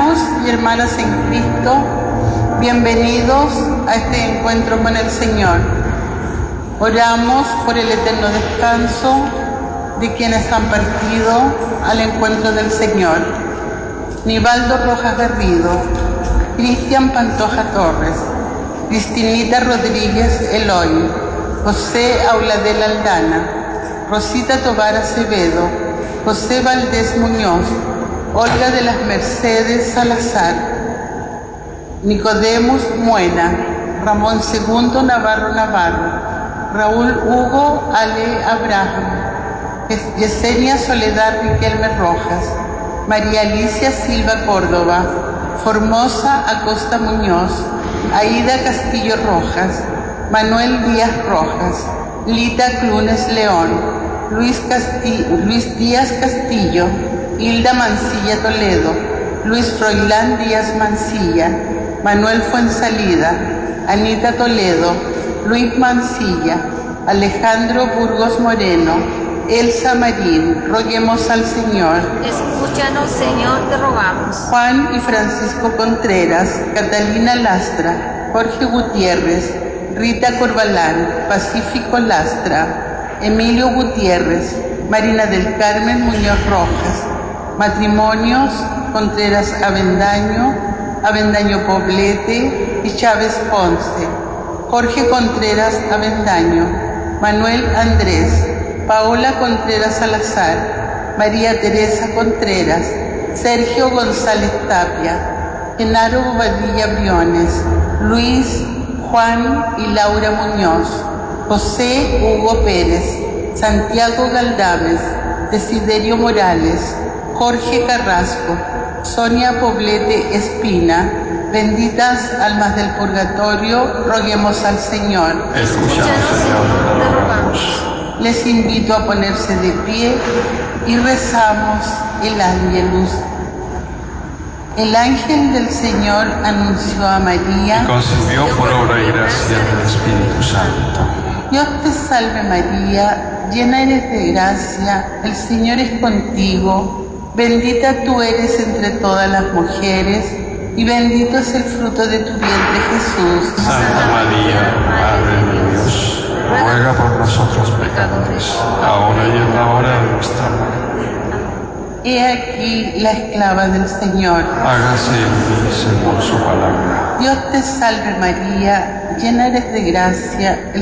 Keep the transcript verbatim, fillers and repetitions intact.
Hermanos y hermanas en Cristo, bienvenidos a este encuentro con el Señor. Oramos por el eterno descanso de quienes han partido al encuentro del Señor. Nivaldo Rojas Garrido, Cristian Pantoja Torres, Cristinita Rodríguez Eloy, José Auladel Aldana, Rosita Tobar Acevedo, José Valdés Muñoz, Olga de las Mercedes Salazar, Nicodemus Muena, Ramón Segundo Navarro Navarro, Raúl Hugo Ale Abraham, Yesenia Soledad Riquelme Rojas, María Alicia Silva Córdoba, Formosa Acosta Muñoz, Aida Castillo Rojas, Manuel Díaz Rojas, Lita Clunes León, Luis, Casti Luis Díaz Castillo, Hilda Mancilla Toledo, Luis Froilán Díaz Mancilla, Manuel Fuensalida, Anita Toledo, Luis Mancilla, Alejandro Burgos Moreno, Elsa Marín. Roguemos al Señor. Escúchanos, Señor, te rogamos. Juan y Francisco Contreras, Catalina Lastra, Jorge Gutiérrez, Rita Corbalán, Pacífico Lastra, Emilio Gutiérrez, Marina del Carmen Muñoz Rojas. Matrimonios: Contreras Avendaño, Avendaño Poblete y Chávez Ponce. Jorge Contreras Avendaño, Manuel Andrés, Paola Contreras Salazar, María Teresa Contreras, Sergio González Tapia, Genaro Bobadilla Briones, Luis, Juan y Laura Muñoz, José Hugo Pérez, Santiago Galdames, Desiderio Morales, Jorge Carrasco, Sonia Poblete Espina. Benditas almas del purgatorio, roguemos al Señor. Escúchanos, Señor, te rogamos. Les invito a ponerse de pie y rezamos el Ángelus. El ángel del Señor anunció a María, y concibió por obra y gracia del Espíritu Santo. Dios te salve María, llena eres de gracia, el Señor es contigo, bendita tú eres entre todas las mujeres, y bendito es el fruto de tu vientre Jesús. Santa María, Madre de Dios, ruega por nosotros pecadores, ahora y en la hora de nuestra muerte. He aquí la esclava del Señor. Hágase en mí según su palabra. Dios te salve María, llena eres de gracia, el